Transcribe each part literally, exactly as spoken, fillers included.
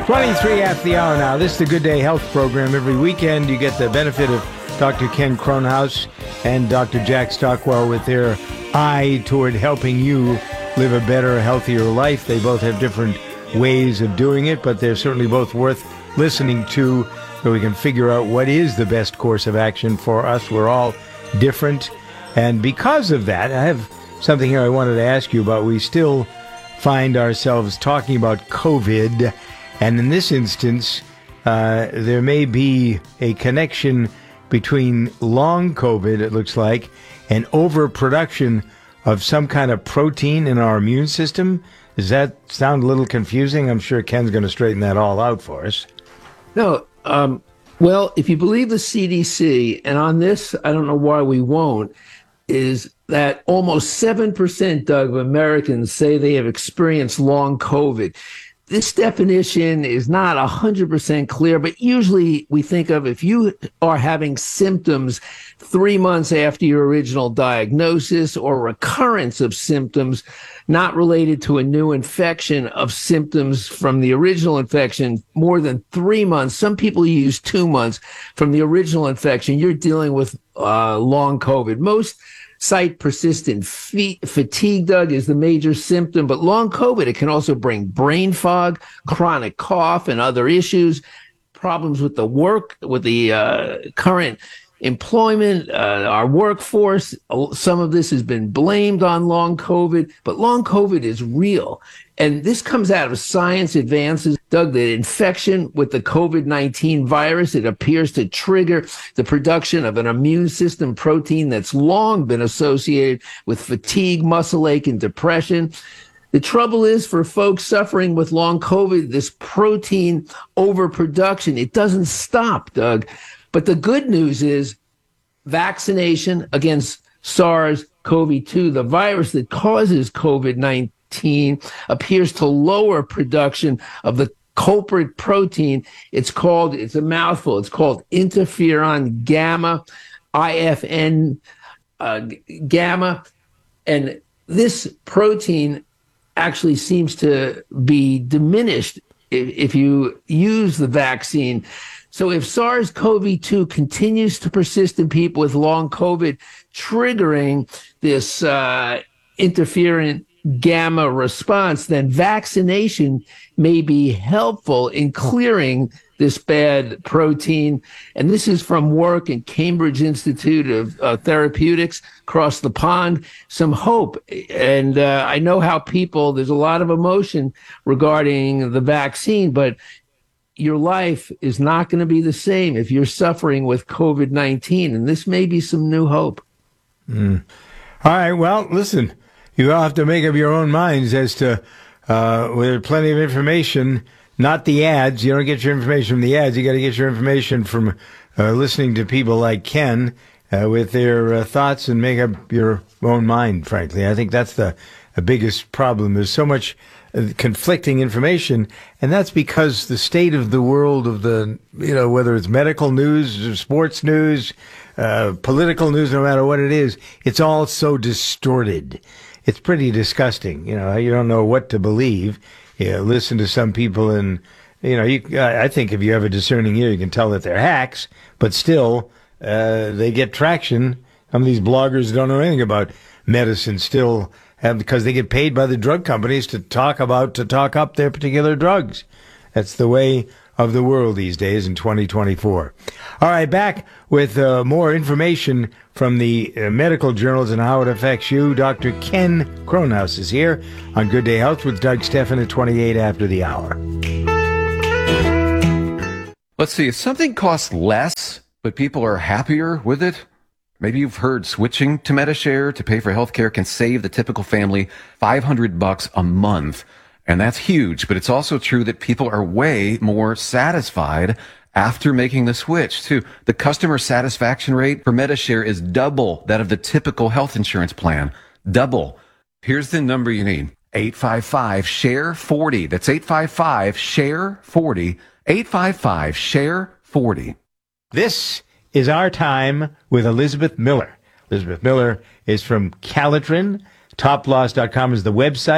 twenty-three after the hour now. This is the Good Day Health program. Every weekend you get the benefit of Doctor Ken Kronhaus and Doctor Jack Stockwell with their eye toward helping you live a better, healthier life. They both have different ways of doing it, but they're certainly both worth listening to so we can figure out what is the best course of action for us. We're all different. And because of that, I have something here I wanted to ask you about. We still find ourselves talking about COVID, and in this instance, uh, there may be a connection between long COVID, it looks like, and overproduction of some kind of protein in our immune system. Does that sound a little confusing? I'm sure Ken's going to straighten that all out for us. No, um, well, if you believe the C D C, and on this, I don't know why we won't, is that almost seven percent, Doug, of Americans say they have experienced long COVID. This definition is not one hundred percent clear, but usually we think of if you are having symptoms three months after your original diagnosis or recurrence of symptoms not related to a new infection of symptoms from the original infection more than three months. Some people use two months from the original infection. You're dealing with uh, long COVID. Most cite persistent fe- fatigue, Doug, is the major symptom, but long COVID, it can also bring brain fog, chronic cough, and other issues, problems with the work, with the uh, current employment, uh, our workforce. Some of this has been blamed on long COVID, but long COVID is real. And this comes out of science advances, Doug, that infection with the COVID nineteen virus, it appears to trigger the production of an immune system protein that's long been associated with fatigue, muscle ache, and depression. The trouble is for folks suffering with long COVID, this protein overproduction, it doesn't stop, Doug. But the good news is vaccination against SARS-C o V two, the virus that causes COVID nineteen, appears to lower production of the culprit protein. It's called, it's a mouthful, it's called interferon gamma, I F N uh, gamma. And this protein actually seems to be diminished if, if you use the vaccine. So if SARS-C o V two continues to persist in people with long COVID, triggering this uh, interferon gamma response, then vaccination may be helpful in clearing this bad protein. And this is from work in Cambridge Institute of uh, Therapeutics across the pond. Some hope. And uh, I know how people, there's a lot of emotion regarding the vaccine, but your life is not going to be the same if you're suffering with COVID nineteen, and this may be some new hope. Mm. All right, well, listen, you all have to make up your own minds as to, uh, there's plenty of information, not the ads. You don't get your information from the ads. You got to get your information from uh, listening to people like Ken uh, with their uh, thoughts, and make up your own mind, frankly. I think that's the, the biggest problem. There's so much conflicting information, and that's because the state of the world of the, you know, whether it's medical news or sports news, uh, political news, no matter what it is, it's all so distorted. It's pretty disgusting. You know, you don't know what to believe. You know, listen to some people, and, you know, you, I think if you have a discerning ear, you can tell that they're hacks, but still, uh, they get traction. Some of these bloggers don't know anything about medicine still, have, because they get paid by the drug companies to talk about, to talk up their particular drugs. That's the way of the world these days in twenty twenty-four. All right, back with uh, more information from the uh, medical journals and how it affects you. Doctor Ken Kronhaus is here on Good Day Health with Doug Stephan at twenty-eight after the hour. Let's see, if something costs less, but people are happier with it, maybe you've heard switching to Medi-Share to pay for healthcare can save the typical family five hundred bucks a month. And that's huge, but it's also true that people are way more satisfied after making the switch too. The customer satisfaction rate for Medi-Share is double that of the typical health insurance plan. Double. Here's the number you need. eight five five, S H A R E forty. That's eight five five, S H A R E forty. eight five five, S H A R E forty. This is Our Time with Elizabeth Miller. Elizabeth Miller is from Calitrin. Top Loss dot com is the website.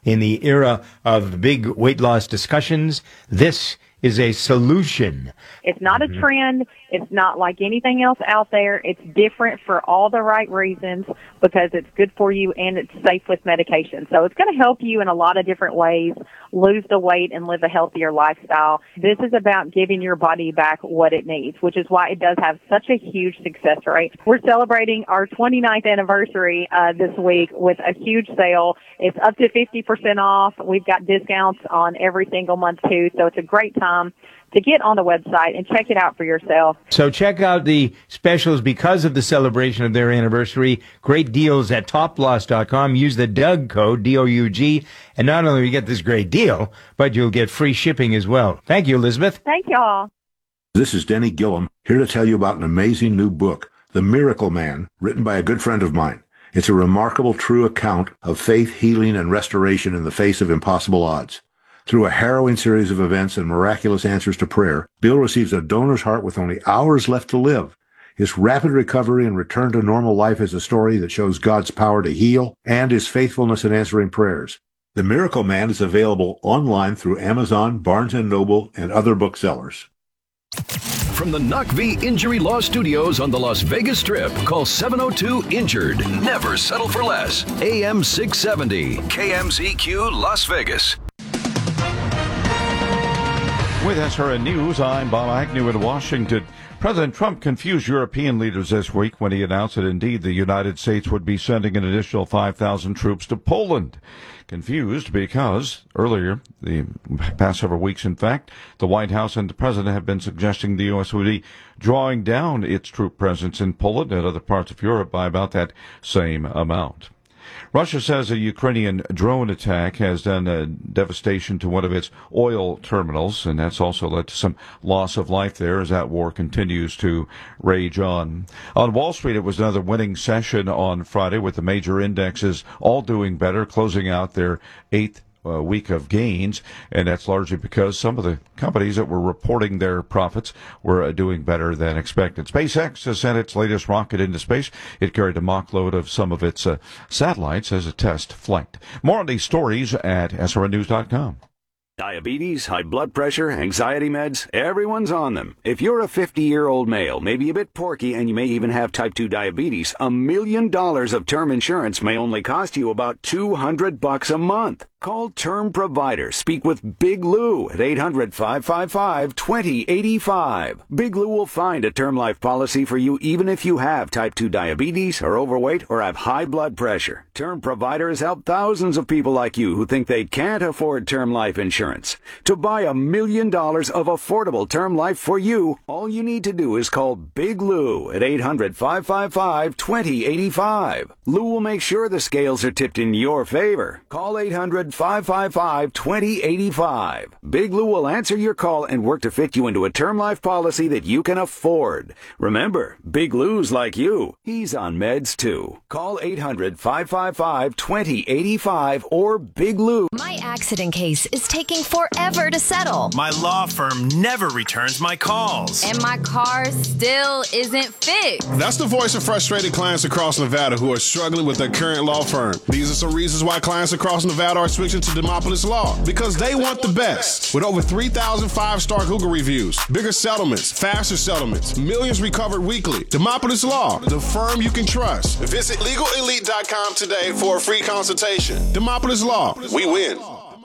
in the era of big weight loss discussions, this is a solution. It's not a trend. It's not like anything else out there. It's different for all the right reasons because it's good for you and it's safe with medication. So it's going to help you in a lot of different ways lose the weight and live a healthier lifestyle. This is about giving your body back what it needs, which is why it does have such a huge success rate. We're celebrating our twenty-ninth anniversary uh, this week with a huge sale. It's up to fifty percent off. We've got discounts on every single month too, so it's a great time to get on the website and check it out for yourself. So check out the specials because of the celebration of their anniversary. Great deals at top loss dot com. Use the Doug code, D O U G, and not only will you get this great deal, but you'll get free shipping as well. Thank you, Elizabeth. Thank y'all. This is Denny Gillum, here to tell you about an amazing new book, The Miracle Man, written by a good friend of mine. It's a remarkable, true account of faith, healing, and restoration in the face of impossible odds. Through a harrowing series of events and miraculous answers to prayer, Bill receives a donor's heart with only hours left to live. His rapid recovery and return to normal life is a story that shows God's power to heal and his faithfulness in answering prayers. The Miracle Man is available online through Amazon, Barnes and Noble, and other booksellers. From the N U C V Injury Law Studios on the Las Vegas Strip, call seven oh two injured. Never settle for less. A M six seventy, K M Z Q, Las Vegas. With S R N News, I'm Bob Agnew in Washington. President Trump confused European leaders this week when he announced that indeed the United States would be sending an additional five thousand troops to Poland. Confused because earlier, the past several weeks, in fact, the White House and the President have been suggesting the U S would be drawing down its troop presence in Poland and other parts of Europe by about that same amount. Russia says a Ukrainian drone attack has done uh, devastation to one of its oil terminals, and that's also led to some loss of life there as that war continues to rage on. On Wall Street, it was another winning session on Friday with the major indexes all doing better, closing out their eighth Uh, week of gains, and that's largely because some of the companies that were reporting their profits were uh, doing better than expected. SpaceX has sent its latest rocket into space. It carried a mock load of some of its uh, satellites as a test flight. More on these stories at S R N news dot com. Diabetes, high blood pressure, anxiety meds, everyone's on them. If you're a fifty-year-old male, maybe a bit porky, and you may even have type two diabetes, a million dollars of term insurance may only cost you about two hundred bucks a month. Call Term Provider. Speak with Big Lou at eight hundred, five five five, two zero eight five. Big Lou will find a term life policy for you even if you have type two diabetes, are overweight, or have high blood pressure. Term Provider has helped thousands of people like you who think they can't afford term life insurance. To buy a million dollars of affordable term life for you, all you need to do is call Big Lou at eight hundred, five five five, two zero eight five. Lou will make sure the scales are tipped in your favor. Call eight hundred, five five five, two zero eight five. Big Lou will answer your call and work to fit you into a term life policy that you can afford. Remember, Big Lou's like you. He's on meds too. Call eight hundred, five five five, two zero eight five or Big Lou. My accident case is taking forever to settle. My law firm never returns my calls. And my car still isn't fixed. That's the voice of frustrated clients across Nevada who are struggling with their current law firm. These are some reasons why clients across Nevada are switching to Demopolis Law. Because they want the best. With over three thousand five-star Google reviews, bigger settlements, faster settlements, millions recovered weekly. Demopolis Law, the firm you can trust. Visit legal elite dot com today for a free consultation. Demopolis Law, we win.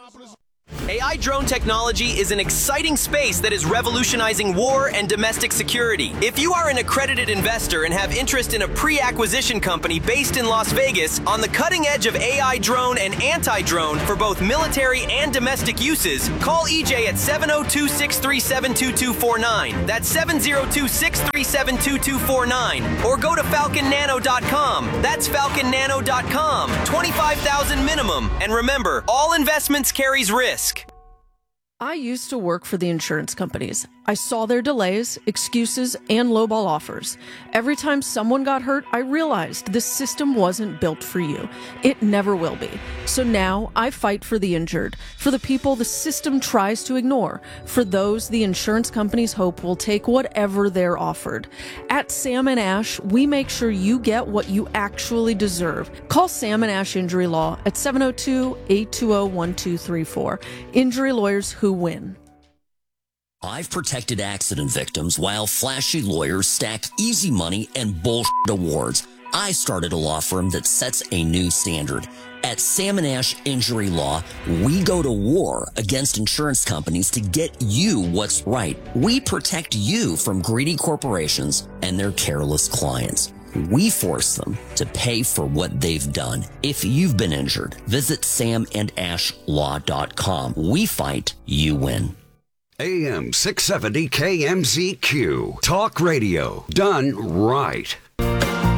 A I drone technology is an exciting space that is revolutionizing war and domestic security. If you are an accredited investor and have interest in a pre-acquisition company based in Las Vegas on the cutting edge of A I drone and anti-drone for both military and domestic uses, call E J at seven oh two, six three seven, two two four nine. That's seven oh two, six three seven, two two four nine. Or go to falcon nano dot com. That's falcon nano dot com. twenty-five thousand minimum. And remember, all investments carries risk. I used to work for the insurance companies. I saw their delays, excuses, and lowball offers. Every time someone got hurt, I realized this system wasn't built for you. It never will be. So now I fight for the injured, for the people the system tries to ignore, for those the insurance companies hope will take whatever they're offered. At Sam and Ash, we make sure you get what you actually deserve. Call Sam and Ash Injury Law at seven oh two, eight two oh, one two three four. Injury lawyers who win. I've protected accident victims while flashy lawyers stack easy money and bullshit awards. I started a law firm that sets a new standard. At Sam and Ash Injury Law, we go to war against insurance companies to get you what's right. We protect you from greedy corporations and their careless clients. We force them to pay for what they've done. If you've been injured, visit sam and ash law dot com. We fight, you win. A M six seventy K M Z Q. Talk radio done right.